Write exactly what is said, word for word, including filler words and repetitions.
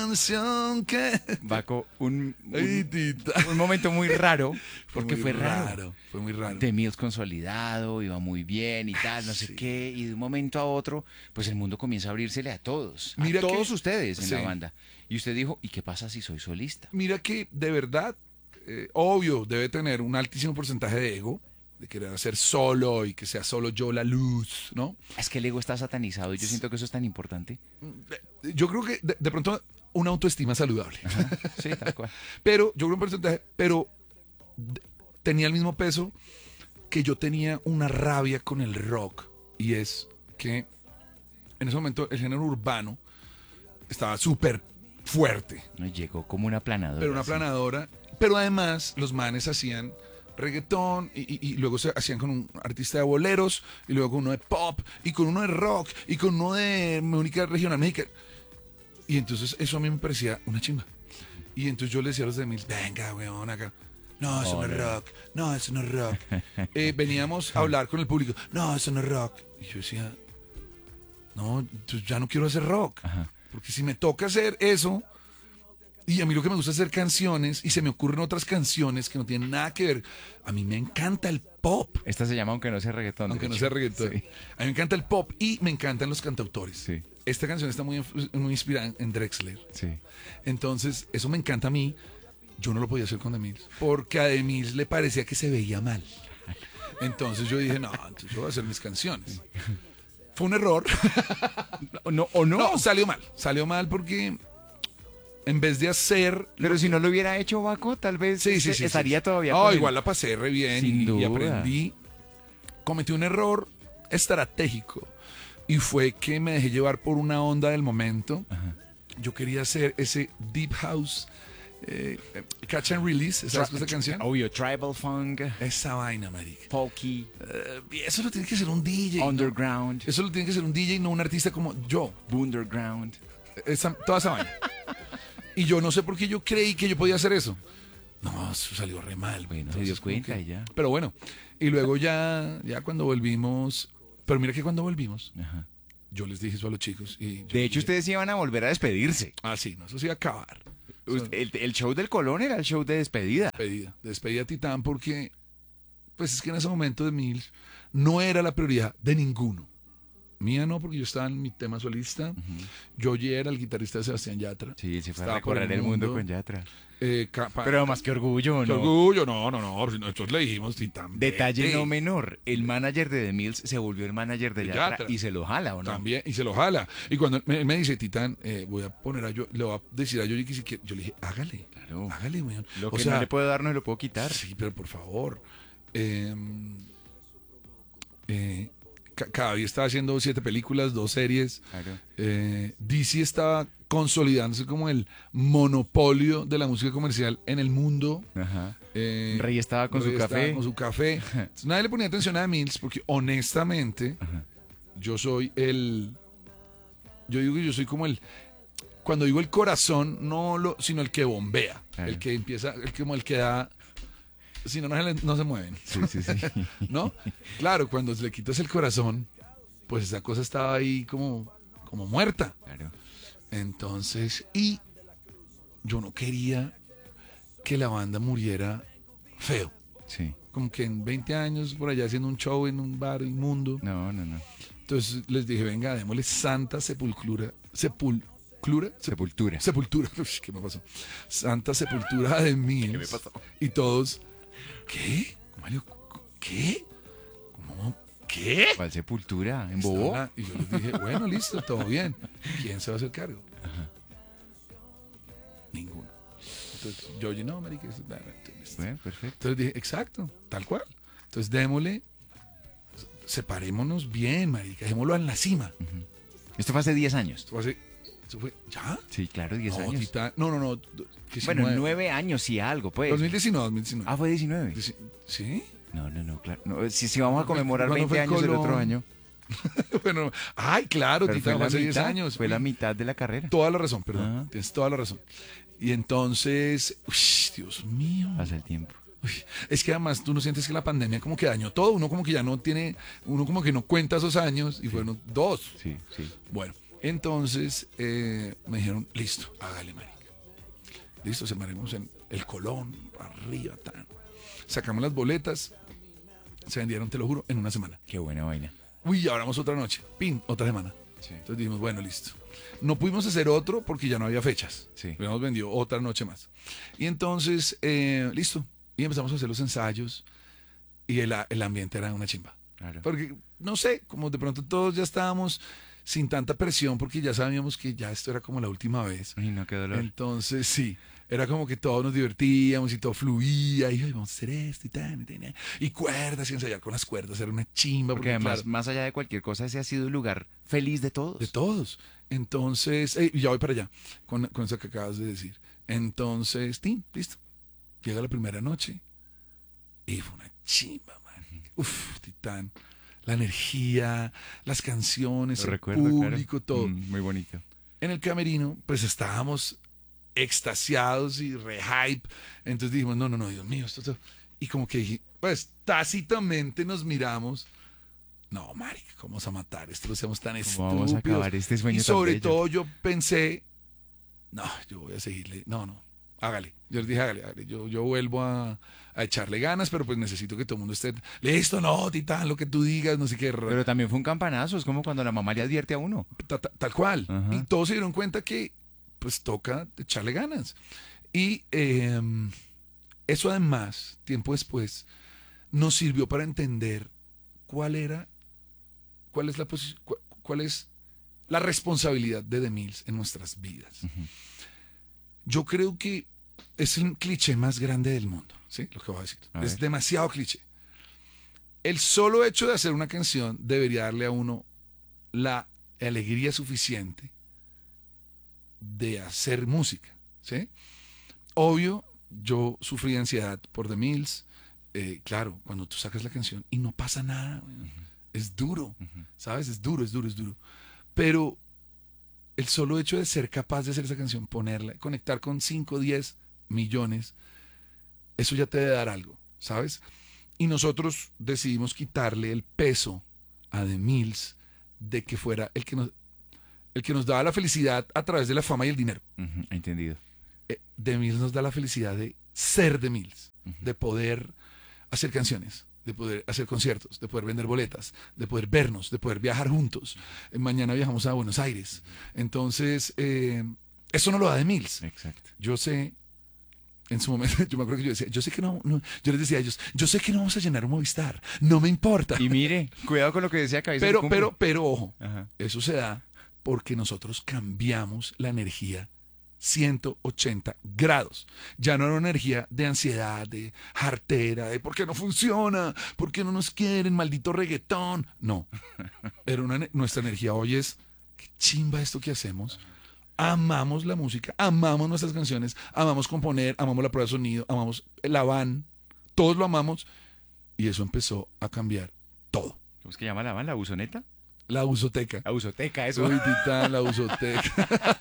canción que... Baco, un, Ay, un, tita. un momento muy raro, porque muy fue raro. Fue muy raro. The Mills consolidado, iba muy bien y tal, no sé Sí. qué, y de un momento a otro, pues el mundo comienza a abrírsele a todos, a Mira que- todos ustedes en sí. la banda. Y usted dijo, ¿y qué pasa si soy solista? Mira que de verdad, eh, obvio, debe tener un altísimo porcentaje de ego, de querer hacer solo y que sea solo yo la luz, ¿no? Es que el ego está satanizado y yo siento que eso es tan importante. Yo creo que de, de pronto una autoestima saludable. Sí, tal cual. Pero yo creo un porcentaje, pero d- tenía el mismo peso que yo tenía una rabia con el rock. Y es que en ese momento el género urbano estaba súper fuerte. No, llegó como una planadora. Pero una así. planadora. Pero además los manes hacían reggaetón y, y- y luego se hacían con un artista de boleros y luego con uno de pop y con uno de rock y con uno de música regional mexicana. Y entonces eso a mí me parecía una chimba. Y entonces yo le decía a los de Mills, venga, weón, acá. No, eso no es rock. No, eso no es rock. Eh, veníamos a hablar con el público. No, eso no es rock. Y yo decía, no, entonces ya no quiero hacer rock. Ajá. Porque si me toca hacer eso, y a mí lo que me gusta es hacer canciones, y se me ocurren otras canciones que no tienen nada que ver. A mí me encanta el pop, Esta se llama Aunque no sea reggaetón. aunque de no hecho. sea reggaetón. Sí. A mí me encanta el pop y me encantan los cantautores. Sí. Esta canción está muy, muy inspirada en- en Drexler. Sí. Entonces, eso me encanta a mí. Yo no lo podía hacer con The Mills, porque a The Mills le parecía que se veía mal. Entonces yo dije, no, entonces yo voy a hacer mis canciones. Fue un error. O no, o no. No, salió mal. Salió mal porque en vez de hacer... Pero si no lo hubiera hecho Baco, tal vez Sí, sí, este- sí, estaría sí. todavía No, con el- igual la pasé re bien Sin y, y duda. aprendí. Cometí un error estratégico y fue que me dejé llevar por una onda del momento. Ajá. Yo quería hacer ese deep house, eh, eh, catch and release, ¿sabes esa canción? Obvio, tribal funk, Esa vaina, marica. folky, Eh, eso lo tiene que hacer un D J. ¿no? underground, Eso lo tiene que ser un D J, no un artista como yo. underground. Esa- toda esa vaina. Y yo no sé por qué yo creí que yo podía hacer eso. No, eso salió re mal. güey. Bueno, se Entonces, dio como cuenta que- y ya. Pero bueno, y luego ya, ya cuando volvimos, pero mira que cuando volvimos, Ajá. yo les dije eso a los chicos. Y yo De les hecho, dije, ustedes iban a volver a despedirse. Ah, sí, no, eso sí iba a acabar. Usted- El, el show del Colón era el show de despedida. Despedida, despedida a Titán porque, pues es que en ese momento de Mills no era la prioridad de ninguno. Mía no, porque yo estaba en mi tema solista. Yo ya era el guitarrista de Sebastián Yatra. Sí, se fue a Estaba por recorrer el mundo con Yatra. Eh, capa- Pero más que orgullo, Qué ¿no? orgullo, no, no, no. Nosotros le dijimos Titán. Detalle vete. no menor, el manager de The Mills se volvió el manager de De Yatra, Yatra. y se lo jala, ¿o no? También, y se lo jala. Y cuando me, me dice, Titán, eh, voy a poner a yo, le voy a decir a Yoyi que si quiere. Yo le dije, hágale, Claro. hágale, weón. Lo O que sea, no le puedo dar, no lo puedo quitar. sí, pero por favor. Eh, eh, ca- cada día estaba haciendo siete películas, dos series. Claro. Eh, D C estaba consolidándose como el monopolio de la música comercial en el mundo. Ajá. Eh, Rey estaba con Rey su estaba café. con su café. Entonces, nadie le ponía atención a Mills porque honestamente Ajá. yo soy el... Yo digo que yo soy como el... Cuando digo el corazón, no lo, sino el que bombea. Claro. El que empieza, el que como el que da... Si no, no se, le- no se mueven. Sí, sí, sí. ¿No? Claro, cuando le quitas el corazón, pues esa cosa estaba ahí como, como muerta. Claro. Entonces, y yo no quería que la banda muriera feo. Sí. Como que en veinte años por allá haciendo un show en un bar inmundo. No, no, no. Entonces les dije, venga, démosle santa sepultura. ¿Sepultura? Sepultura. Sepultura. Uy, ¿qué me pasó? Santa sepultura de mí. ¿Qué me pasó? Y todos, ¿qué? Mario, ¿qué? ¿Cómo? ¿Qué? ¿Cuál sepultura? ¿En Bobo? Estaba- Y yo les dije, bueno, listo, todo bien. ¿Quién se va a hacer cargo? Ninguno. Entonces, yo, oye, no, marica, eso- nah, nah, entonces, Bueno, perfecto. entonces dije, exacto, tal cual. Entonces démosle, separémonos bien, marica, dejémoslo en la cima. Esto fue hace diez años. Esto fue así, eso fue, ¿ya? Sí, claro, diez No, años. Titán, no, no, no. Bueno, diecinueve. nueve años, sí, algo, pues. dos mil diecinueve, dos mil diecinueve. Ah, fue diecinueve. Dieci- ¿Sí? No, no, no, claro. No, si, si vamos a conmemorar ¿Cuándo veinte fue años el Colón? otro año. Bueno, ay, claro, Pero Titán, fue la hace diez mitad, años. Fue la Uy, mitad de la carrera. Toda la razón, perdón. Ah. Tienes toda la razón. Y entonces, uy, Dios mío. Pasa el tiempo. Uy, es que además tú no sientes que la pandemia como que dañó todo. Uno como que ya no tiene, uno como que no cuenta esos años y fueron dos. Sí, sí. Bueno, Entonces eh, me dijeron, listo, hágale, marica. Listo, se maremos en el Colón, arriba, tan. Sacamos las boletas, se vendieron, te lo juro, en una semana. Qué buena vaina. Uy, ahora vamos otra noche, pin, otra semana. Sí. Entonces dijimos, bueno, listo. No pudimos hacer otro porque ya no había fechas. Sí. Habíamos vendido otra noche más. Y entonces, eh, listo. Y empezamos a hacer los ensayos y el, el ambiente era una chimba. Claro. Porque, no sé, como de pronto todos ya estábamos sin tanta presión porque ya sabíamos que ya esto era como la última vez. Ay, no, qué dolor. Entonces, sí, era como que todos nos divertíamos y todo fluía y "Ay, vamos a hacer esto y tal, y, tal, y cuerdas y ensayar con las cuerdas, era una chimba. Porque además, claro, más allá de cualquier cosa, ese ha sido el lugar feliz de todos. de todos. Entonces, eh, ya voy para allá con, con eso que acabas de decir. Entonces, ¡tim! Listo. Llega la primera noche y fue una chimba, man. Uf, Titán. La energía, las canciones, Lo el recuerdo, público, claro. todo. Mm, muy bonito. En el camerino, pues estábamos extasiados y re hype. Entonces dijimos, no, no, no, Dios mío, esto, esto. Y como que dije, pues tácitamente nos miramos. No, marica, ¿cómo vamos a matar esto? No seamos tan ¿Cómo estúpidos. vamos a acabar este sueño Y tan sobre bello? todo yo pensé, no, yo voy a seguirle. No, no, hágale. Yo les dije, hágale, hágale. Yo, yo vuelvo a, a echarle ganas, pero pues necesito que todo el mundo esté listo, no, Titán, lo que tú digas, no sé qué. Pero también fue un campanazo, es como cuando la mamá le advierte a uno. Ta- ta- tal cual. Ajá. Y todos se dieron cuenta que pues toca echarle ganas. Y eh, eso además, tiempo después, nos sirvió para entender cuál era, cuál es la posi- cu- cuál es la responsabilidad de The Mills en nuestras vidas. Ujú. Yo creo que es el cliché más grande del mundo, ¿sí? Lo que voy a decir. A Es ver. demasiado cliché. El solo hecho de hacer una canción debería darle a uno la alegría suficiente de hacer música, ¿sí? Obvio, yo sufrí ansiedad por The Mills. Eh, claro, cuando tú sacas la canción y no pasa nada, weón, es duro, Ujú. ¿sabes? Es duro, es duro, es duro. Pero el solo hecho de ser capaz de hacer esa canción, ponerla, conectar con cinco, diez millones, eso ya te debe dar algo, ¿sabes? Y nosotros decidimos quitarle el peso a The Mills de que fuera el que nos, el que nos daba la felicidad a través de la fama y el dinero. Ujú, entendido. Eh, The Mills nos da la felicidad de ser The Mills, Ujú. de poder hacer canciones, de poder hacer conciertos, de poder vender boletas, de poder vernos, de poder viajar juntos. Eh, mañana viajamos a Buenos Aires. Entonces, eh, eso no lo da The Mills. Exacto. Yo sé, en su momento, yo me acuerdo que yo decía, yo sé que no, no- yo les decía a ellos, yo sé que no vamos a llenar un Movistar, no me importa. Y mire, cuidado con lo que decía Cabeza de Pero, Cumple. pero, pero, ojo, Ajá. eso se da porque nosotros cambiamos la energía ciento ochenta grados. Ya no era una energía de ansiedad, de jartera, de por qué no funciona, por qué no nos quieren, maldito reggaetón. No. Era una, nuestra energía hoy es, qué chimba esto que hacemos. Amamos la música, amamos nuestras canciones, amamos componer, amamos la prueba de sonido, amamos la van, todos lo amamos. Y eso empezó a cambiar todo. ¿Cómo es que llama la van? ¿La buzoneta? La usoteca. La buzoteca, eso. Uy, Titán, la usoteca.